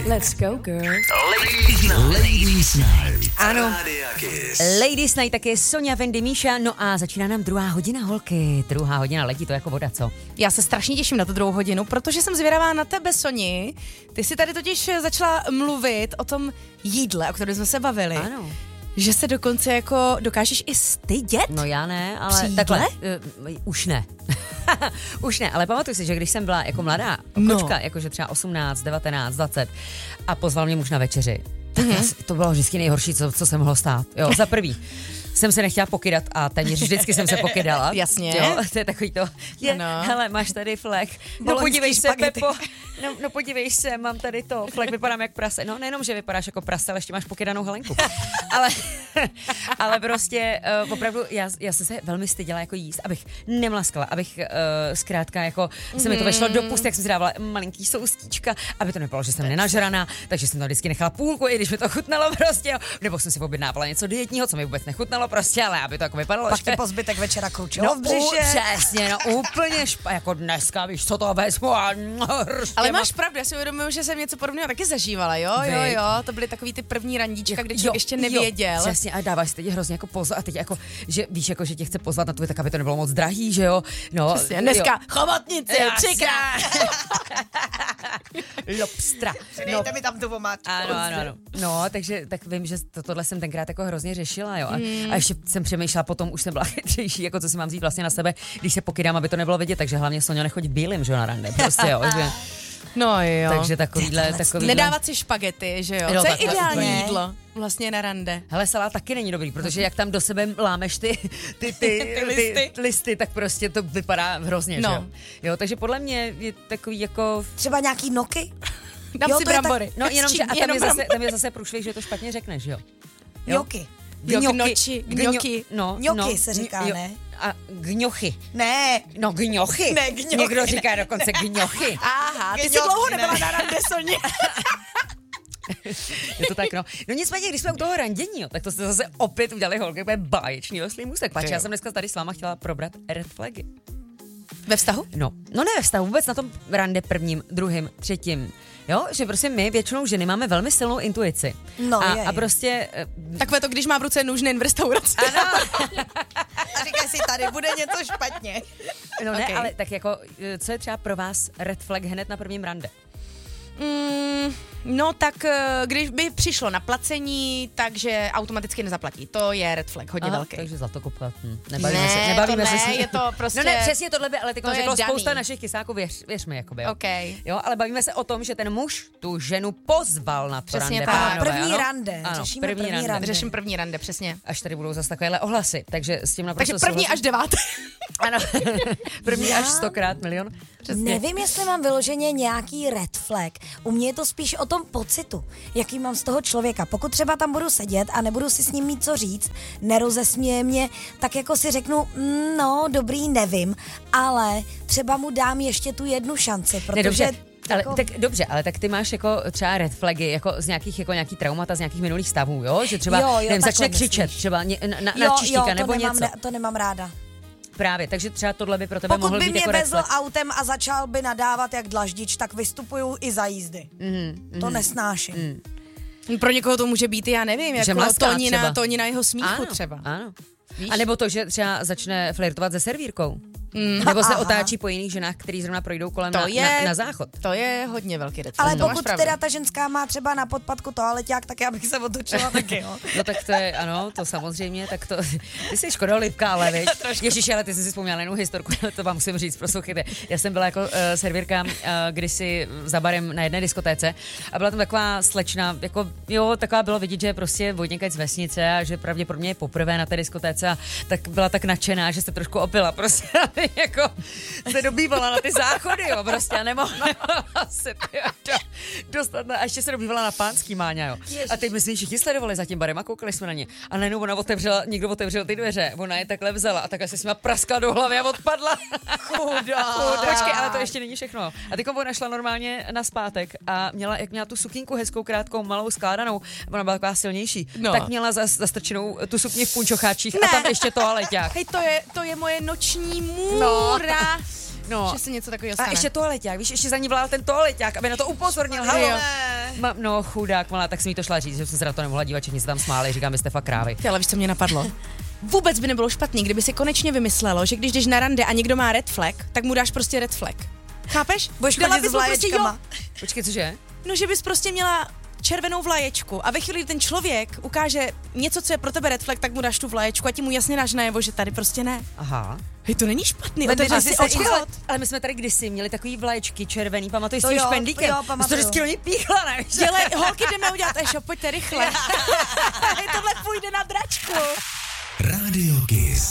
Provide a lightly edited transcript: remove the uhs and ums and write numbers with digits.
Let's go, girl. Ladies Night. Ano, Ladies Night taky Sonja, Wendy, Míša, no a začíná nám druhá hodina, holky. Druhá hodina, letí to jako voda, co? Já se strašně těším na tu druhou hodinu, protože jsem zvědavá na tebe, Soni. Ty jsi tady totiž začala mluvit o tom jídle, o kterém jsme se bavili. Ano. Že se dokonce jako dokážeš i stydět? No já ne, ale Při takhle, jídle? už ne. Už ne, ale pamatuju si, že když jsem byla jako mladá kočka, jakože třeba 18, 19, 20 a pozval mě muž na večeři, tak to bylo vždycky nejhorší, co se mohlo stát. Jo, za prvý jsem se nechtěla pokydat a téměř vždycky jsem se pokydala. Jasně. Jo, to je takový to, hele, máš tady flek, no podívej se, Pepo, no podívej se, mám tady to, flek, vypadám jak prase. No nejenom, že vypadáš jako prase, ale ještě máš pokydanou Helenku. Ale prostě opravdu já jsem se velmi styděla jako jíst, abych nemlaskala, abych zkrátka jako se mi to vešlo do pusty, jak jsem si dávala malinký soustíčka, aby to nebylo, že jsem nenažraná, takže jsem to vždycky nechala půlku, i když mi to chutnalo prostě, jo. Nebo jsem si objednávala něco dietního, co mi vůbec nechutnalo prostě, ale aby to jako vypadalo. Pak ti po zbytek večera kručilo No v břiše. přesně, no úplně jako dneska, víš, co to vezmu a Ale máš pravdu, já si uvědomuji, že jsem něco podobného taky zažívala, jo, to byly takový ty první randíčka, kde člověk ještě nevěděl. Jo, přesně, a dáváš si teď hrozně jako pozor a teď jako, že víš, jako, že tě chce pozvat na tvůj, tak aby to nebylo moc drahý, že jo. No, přesně, dneska chobotnici, 3krát. Lobstra. Dejte mi tam tu omáčku. Ano. No, takže tak vím, že tohle jsem tenkrát jako hrozně řešila, jo. A ještě jsem přemýšlela, potom už jsem byla chytřejší, jako co si mám vzít vlastně na sebe, když se pokydám, aby to nebylo vidět, takže hlavně Sonja nechoď bílým, že jo, na rande, prostě jo, že. No jo. Takže takovýhle. Nedávat si špagety, že jo? No, to je takhle ideální úplně. jídlo vlastně na rande. Hele, salát taky není dobrý, protože jak tam do sebe lámeš ty listy, tak prostě to vypadá hrozně, že jo? Jo, takže podle mě je takový jako... Třeba nějaký noky? Dám si brambory. No jenom, že a tam je zase průšvih, že to špatně řekneš, jo? Ňoky. Gnocchi. Ňoky se říká, ne? A gňochy. Ne. No gňochy. Ne, gňochy. Někdo říká dokonce gňochy. Aha, ty jsi Gňochy, dlouho ne. nebyla na rande, Soni. Je to tak, no. No nicméně, když jsme u toho randění, jo, tak to jste zase opět udělali holky, úplně báječný oslý můstek. Pač, já jsem dneska tady s váma chtěla probrat red flagy. Ve vztahu? No ne ve vztahu, vůbec na tom rande prvním, druhým, třetím. Jo, že prostě my většinou ženy máme velmi silnou intuici. No, a prostě... Takové to, když má v ruce nůž nejen v restauraci. Ano. A říkaj si, tady bude něco špatně. No ne, Okay. ale tak jako, co je třeba pro vás red flag hned na prvním rande? No tak, když by přišlo na placení, takže automaticky nezaplatí. To je red flag, hodně velký. Takže zlatokopka. Nebavíme se. Je to prostě... No ne, přesně tohle by, ale ty to je řeklo daný. spousta našich kysáků, věř mi, jakoby, jo. Okay. Jo, ale bavíme se o tom, že ten muž tu ženu pozval na to Přesně rande. tak. Pánové, První ano? rande. Ano, Řešíme první rande. Řeším první rande, přesně. Až tady budou zase takovéhle ohlasy, takže s tím naprosto Takže první až 9. Ano, první až 100krát milion. Přesně. Nevím, jestli mám vyloženě nějaký red flag. U mě je to spíš o tom pocitu, jaký mám z toho člověka. Pokud třeba tam budu sedět a nebudu si s ním mít co říct, nerozesměje mě, tak jako si řeknu, no dobrý, nevím, ale třeba mu dám ještě tu jednu šanci, protože... Dobře. Ale, tak dobře, ale tak ty máš jako třeba red flagy, jako z nějakých, jako nějaký traumata, z nějakých minulých stavů, jo? Že třeba nevím, začne křičet, třeba na čištíka nebo něco. To nemám ráda. Právě, takže třeba tohle by pro tebe mohl být Pokud by jako mě red vezl flag. autem a začal by nadávat jak dlaždič, tak vystupuju i za jízdy. To nesnáším. Pro někoho to může být, já nevím, Že jako mlaská třeba. tónina jeho smíchu Ano, třeba. ano. Víš? A nebo to, že třeba začne flirtovat se servírkou. Nebo se otáčí po jiných ženách, který zrovna projdou kolem na záchod. To je hodně velký red flag. Ale to máš pokud pravdu. teda ta ženská má třeba na podpadku toaleťák, tak já bych se otočila taky, jo. No tak to je, ano, to samozřejmě, tak to, ty jsi škodolibka, ale viď. Ježiši, ale ty jsi si vzpomněla na jinou historku, to vám musím říct, poslouchejte. Já jsem byla jako servírka kdysi za barem na jedné diskotéce a byla tam taková slečna, jako jo, taková bylo vidět, že prostě vodněkač z vesnice a že pravděpodobně je poprvé na té diskotéce a tak byla tak nadšená, že se trošku opila, prostě jako se dobývala na ty záchody, jo, prostě a nemohla se dostat a ještě se dobývala na Pánský, Máňa, jo. A teď my jsme všichni sledovali za tím barem a koukali jsme na ně. A najednou ona někdo otevřel ty dveře, ona je takhle vzala a takhle se s nima praskla do hlavy a odpadla. Chudá. Počkej, ale to ještě není všechno. A teď ona šla normálně na zpátek a měla tu sukínku hezkou, krátkou, malou, skládanou, ona byla taková silnější, tak měla zastrčenou tu sukni v punčocháčích a tam ještě toaleťák. Hej, to je moje noční můra. No. Že se něco takového A stane. ještě toaleťák, víš, ještě za ní volal ten toaleťák, aby na to upozornil. Halo, No chudák malá, tak jsem jí to šla říct, že jsem se na to nemohla dívat, všichni se tam smáli, říkám, vy jste fakt krávy. Ty, ale víš, co mě napadlo? Vůbec by nebylo špatný, kdyby si konečně vymyslelo, že když jdeš na rande a někdo má red flag, tak mu dáš prostě red flag. Chápeš? Budeš chodit s vlaječkama. Počkej, cože? No, že bys prostě měla červenou vlaječku a ve chvíli, kdy ten člověk ukáže něco, co je pro tebe red flag, tak mu dáš tu vlaječku a ti mu jasně dáš najevo, že tady prostě ne. Aha. Hej, to není špatný, Ale otevřeš si obchod. Ale my jsme tady kdysi měli takový vlaječky červený, pamatuješ To s tím jo, špendlíkem? jo, My pamatuju. jsme to vždycky do ní píchla, ne? Dělej, holky, jdeme udělat e-shop, pojďte rychle. Tohle půjde na dračku. Radio Kiss.